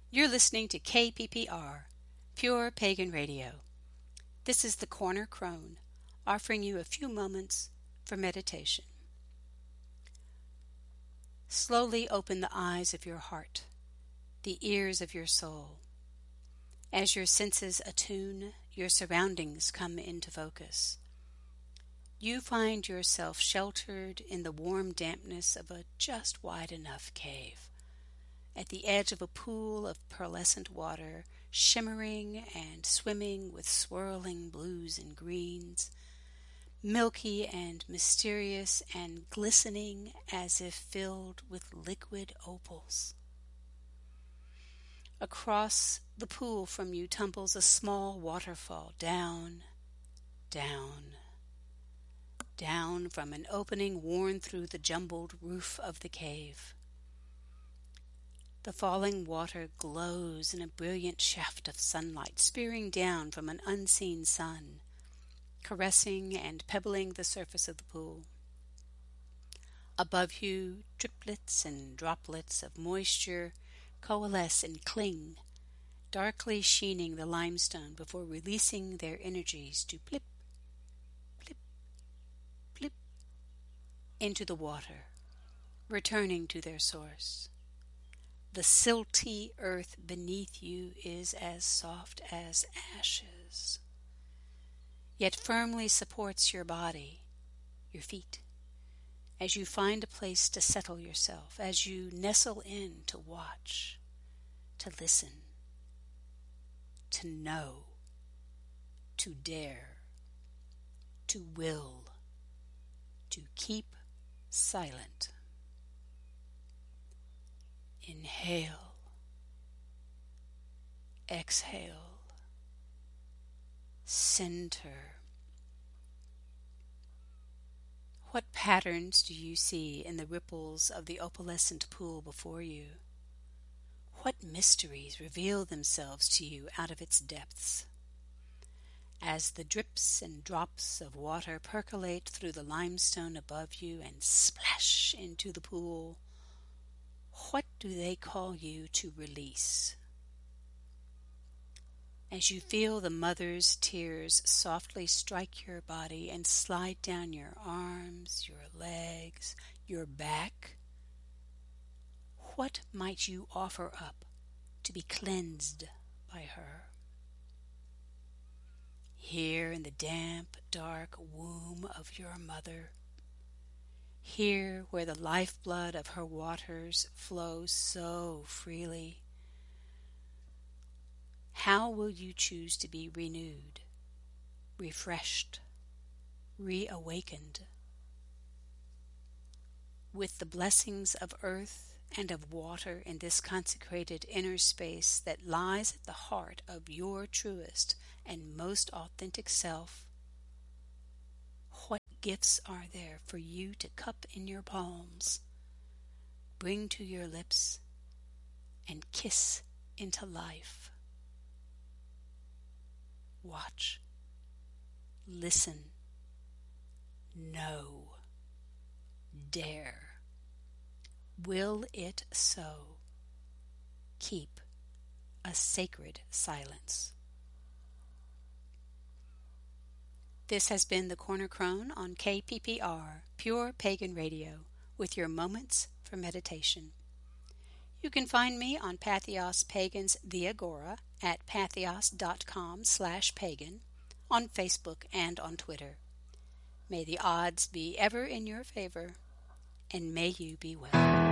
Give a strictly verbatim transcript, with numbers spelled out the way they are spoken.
You're listening to K P P R, Pure Pagan Radio. This is the Corner Crone, offering you a few moments for meditation. Slowly open the eyes of your heart, the ears of your soul. As your senses attune, your surroundings come into focus. You find yourself sheltered in the warm dampness of a just wide enough cave, at the edge of a pool of pearlescent water, shimmering and swimming with swirling blues and greens, milky and mysterious and glistening as if filled with liquid opals. Across the pool from you tumbles a small waterfall, down, down, down from an opening worn through the jumbled roof of the cave. The falling water glows in a brilliant shaft of sunlight, spearing down from an unseen sun, caressing and pebbling the surface of the pool. Above you, driplets and droplets of moisture coalesce and cling, darkly sheening the limestone before releasing their energies to plip, plip, plip into the water, returning to their source. The silty earth beneath you is as soft as ashes, yet firmly supports your body, your feet, as you find a place to settle yourself, as you nestle in to watch, to listen, to know, to dare, to will, to keep silent. Inhale, exhale, center. What patterns do you see in the ripples of the opalescent pool before you? What mysteries reveal themselves to you out of its depths? As the drips and drops of water percolate through the limestone above you and splash into the pool, what do they call you to release? As you feel the mother's tears softly strike your body and slide down your arms, your legs, your back, what might you offer up to be cleansed by her? Here in the damp, dark womb of your mother, here where the lifeblood of her waters flows so freely, how will you choose to be renewed, refreshed, reawakened? With the blessings of earth and of water in this consecrated inner space that lies at the heart of your truest and most authentic self, what gifts are there for you to cup in your palms, bring to your lips, and kiss into life? Watch, listen, know, dare. Will it so? Keep a sacred silence. This has been the Corner Crone on K P P R, Pure Pagan Radio, with your moments for meditation. You can find me on Patheos Pagans The Agora at patheos.com slash pagan, on Facebook and on Twitter. May the odds be ever in your favor, and may you be well.